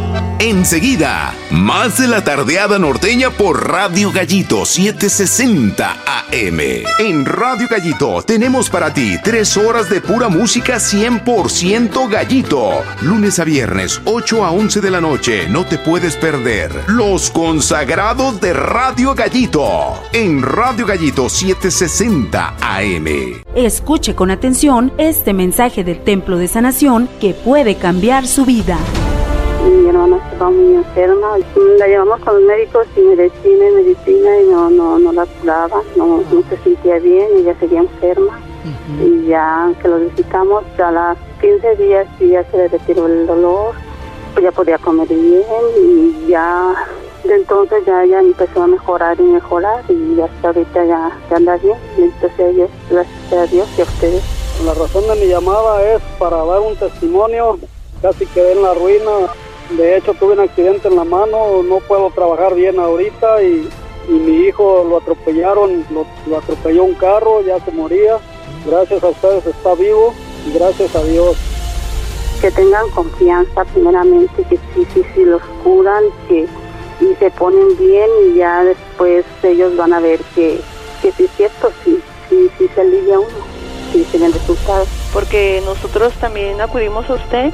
Enseguida, más de la tardeada norteña por Radio Gallito 760 AM. En Radio Gallito tenemos para ti 3 horas de pura música 100% Gallito. Lunes a viernes, 8 a 11 de la noche. No te puedes perder Los Consagrados de Radio Gallito. En Radio Gallito 760 AM. Escuche con atención este mensaje del Templo de Sanación que puede cambiar su vida. Mi hermana estaba muy enferma, la llevamos con los médicos y medicina y no la curaba, no se sentía bien, ella seguía enferma. Y ya que lo visitamos, a las 15 días ya se le retiró el dolor, pues ya podía comer bien y ya de entonces ya empezó a mejorar y hasta ahorita ya anda bien. Y entonces gracias a Dios y a ustedes. La razón de mi llamada es para dar un testimonio. Casi quedé en la ruina. De hecho, tuve un accidente en la mano, no puedo trabajar bien ahorita y mi hijo lo atropellaron, lo atropelló un carro, ya se moría. Gracias a ustedes está vivo y gracias a Dios. Que tengan confianza primeramente, que sí los curan, y se ponen bien y ya después ellos van a ver que sí es cierto, sí se alivia uno, sí se ven resultados. Porque nosotros también acudimos a usted.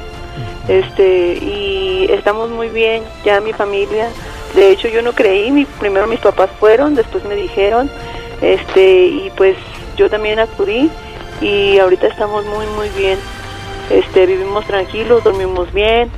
Y estamos muy bien, ya mi familia. De hecho, yo no creí, primero mis papás fueron, después me dijeron, y pues yo también acudí y ahorita estamos muy muy bien. Vivimos tranquilos, dormimos bien,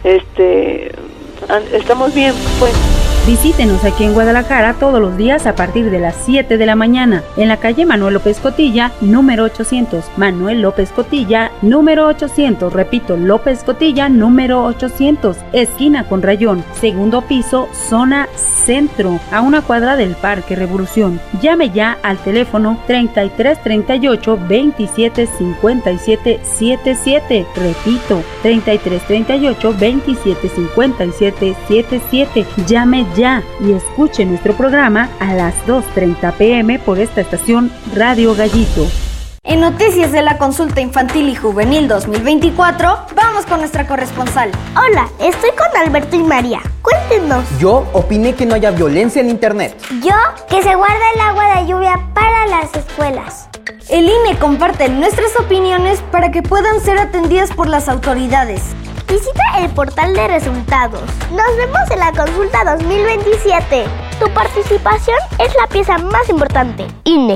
estamos bien, pues. Visítenos aquí en Guadalajara todos los días a partir de las 7 de la mañana, en la calle Manuel López Cotilla, número 800. Manuel López Cotilla, número 800. Repito, López Cotilla, número 800. Esquina con Rayón, segundo piso, zona centro, a una cuadra del Parque Revolución. Llame ya al teléfono 3338 27 57 77. Repito, 3338 27 57 77. Llame ya y escuche nuestro programa a las 2:30 p.m. por esta estación Radio Gallito. En Noticias de la Consulta Infantil y Juvenil 2024, vamos con nuestra corresponsal. Hola, estoy con Alberto y María. Cuéntenos. Yo opiné que no haya violencia en internet. Yo, que se guarde el agua de lluvia para las escuelas. El INE comparte nuestras opiniones para que puedan ser atendidas por las autoridades. Visita el portal de resultados. Nos vemos en la consulta 2027. Tu participación es la pieza más importante. INE.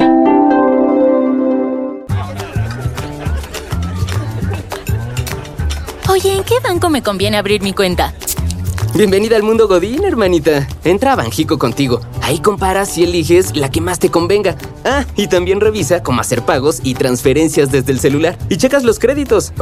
Oye, ¿en qué banco me conviene abrir mi cuenta? Bienvenida al mundo Godín, hermanita. Entra a Banjico contigo. Ahí comparas y eliges la que más te convenga. Ah, y también revisa cómo hacer pagos y transferencias desde el celular. Y checas los créditos.